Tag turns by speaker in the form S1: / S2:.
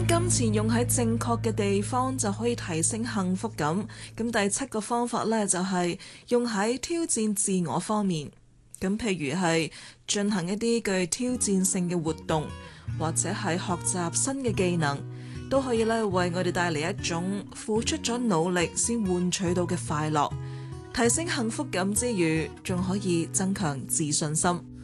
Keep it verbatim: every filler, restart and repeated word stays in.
S1: 將金錢用喺正確嘅地方就可以提升幸福感。咁第七個方法呢，就係用喺挑戰自我方面。咁譬如係進行一啲具挑戰性嘅活動，或者係學習新嘅技能，都可以咧為我哋帶嚟一種付出咗努力先換取到嘅快樂，提升幸福感之餘，仲可以增強自信心。